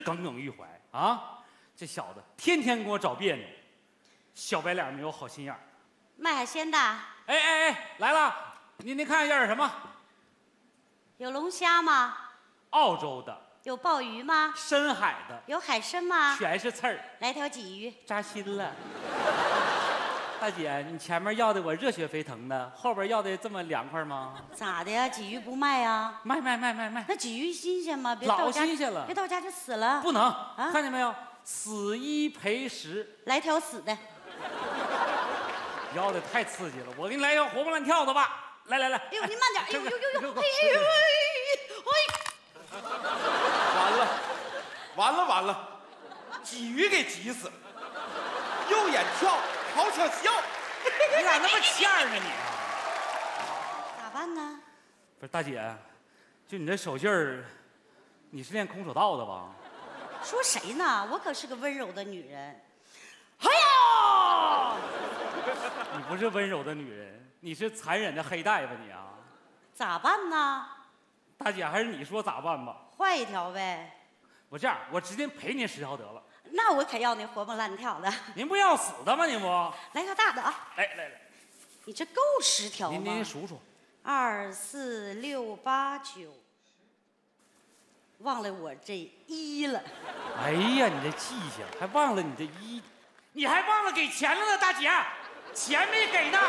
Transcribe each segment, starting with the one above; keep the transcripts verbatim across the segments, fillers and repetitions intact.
耿耿于怀啊！这小子天天给我找别扭，小白脸没有好心眼儿。 卖海鲜的， 哎哎哎，来了，您您看要点什么？ 有龙虾吗？ 澳洲的、 有鲍鱼吗？ 深海的， 有海参吗？ 全是刺儿， 来条鲫鱼。 扎心了。大姐，你前面要的我热血沸腾的，后边要的这么凉快吗？ 咋的呀？鲫鱼不卖呀？ 卖卖卖卖卖， 那鲫鱼新鲜吗？别老到家新鲜了别到家就死了。 不能，看见没有？死一赔十， 来条死的。 要的太刺激了，我给你来一个活蹦乱跳的吧。来来来， 哎呦，您慢点！哎呦呦呦呦！哎呦哎呦哎！ 完了，完了完了，鲫鱼给急死了，右眼跳，好想笑。 你咋那么欠儿呢你？ 咋办呢？ 不是大姐，就你这手劲儿，你是练空手道的吧？ 说谁呢？我可是个温柔的女人。哎呀！ 你不是温柔的女人，你是残忍的黑大夫你啊！ 咋办呢？ 大姐，还是你说咋办吧？ 换一条呗。 我这样，我直接赔您十条得了。 那我可要那活蹦乱跳的。 您不要死的吗？您不？ 来条大的啊！ 来来来， 你这够十条吗？ 您您数数。 二四六八九，忘了我这一了。 哎呀，你这记性还忘了你这一，你还忘了给钱了呢，大姐，钱没给呢。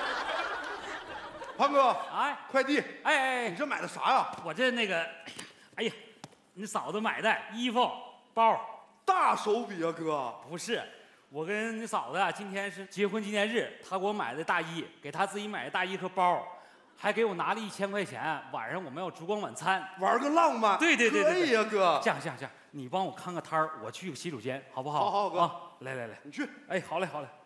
胖哥， 哎， 快递， 哎哎哎， 你这买的啥呀？ 我这那个，哎呀，你嫂子买的衣服、包， 大手笔啊，哥！ 不是，我跟你嫂子啊，今天是结婚纪念日，她给我买的大衣，给她自己买的大衣和包，还给我拿了一千块钱，晚上我们要烛光晚餐， 玩个浪漫， 对对对对对可以呀，哥。 这样这样这样，你帮我看个摊儿，我去个洗手间，好不好？ 好好哥啊，来来来， 你去。 哎，好嘞好嘞。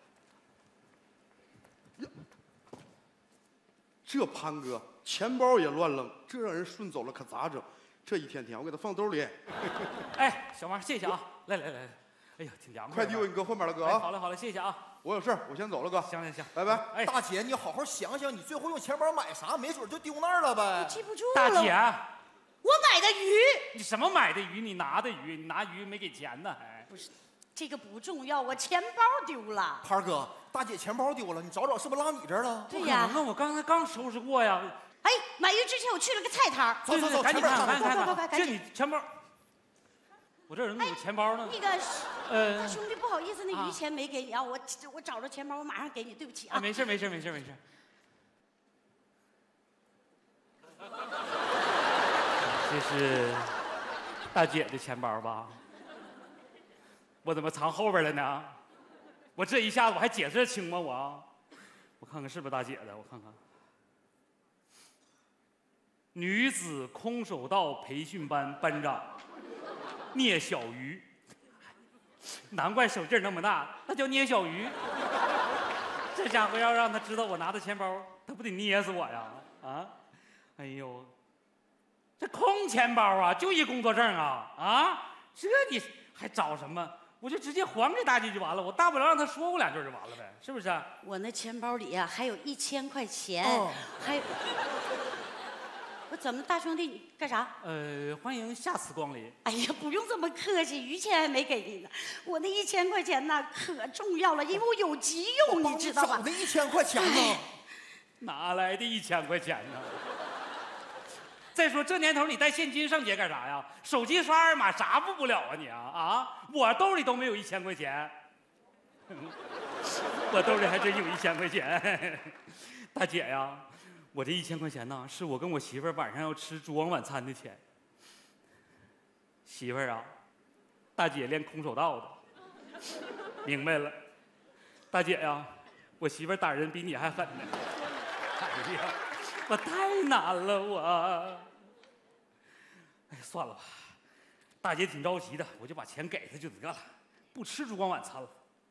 这潘哥钱包也乱扔，这让人顺走了可咋整？这一天天我给他放兜里。 哎，小王，谢谢啊！来来来来，哎呀，挺凉快。 快递我给你搁后面了，哥哎， 啊！ 好嘞好嘞，谢谢啊！ 我有事儿，我先走了，哥。 行行行， 拜拜。 哎， 大姐，你好好想想，你最后用钱包买啥，没准就丢那儿了呗。 记不住了。 大姐， 我买的鱼你什么买的鱼？你拿的鱼，你拿鱼没给钱呢？还不是这个不重要，我钱包丢了。 潘哥，大姐钱包丢了，你找找是不是落你这儿了？ 对呀。 那我刚才刚收拾过呀。 哎，买鱼之前我去了个菜摊儿。 走走走， 赶紧看看快快快看看，这快赶紧你钱包，我这人怎么有钱包呢？ 那个， 呃大兄弟，不好意思，那啊鱼钱没给你啊，我我找着钱包，我马上给你，对不起啊。 啊，没事没事没事没事。这是大姐的钱包吧？我怎么藏后边了呢？我这一下子我还解释得清吗？我，我看看是不是大姐的？我看看。女子空手道培训班班长聂小鱼，难怪手劲儿那么大，那叫捏小鱼。这家伙要让他知道我拿的钱包，他不得捏死我呀？啊！哎呦，这空钱包啊，就一工作证啊啊！这你还找什么？我就直接还给大姐就完了，我大不了让他说我两句就完了呗，是不是？ 我那钱包里呀、还有一千块钱， 哦还有。我怎么，大兄弟，你干啥？ 呃，欢迎下次光临。 哎呀，不用这么客气，余钱还没给你呢。我那一千块钱呐，可重要了，因为我有急用，你知道吧找？那一千块钱呢？ 哪来的一千块钱呢？再说这年头你带现金上街干啥呀？手机刷二维码啥付不了啊你啊啊！我兜里都没有一千块钱，我兜里还真有一千块钱。大姐呀，我这一千块钱呢，是我跟我媳妇儿晚上要吃烛光晚餐的钱。媳妇儿啊，大姐练空手道的，明白了。大姐呀，我媳妇儿打人比你还狠呢。哎呀，我太难了我。哎，算了吧，大姐挺着急的，我就把钱给她就得了，不吃烛光晚餐了。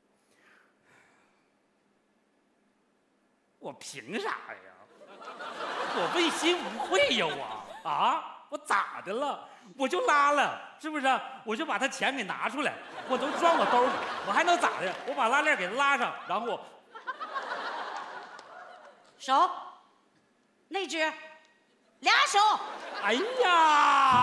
我凭啥呀？我问心无愧呀我啊！我咋的了？我就拉了，是不是？我就把他钱给拿出来，我都装我兜里，我还能咋的？我把拉链给他拉上，然后我手，那只，俩手。 哎呀！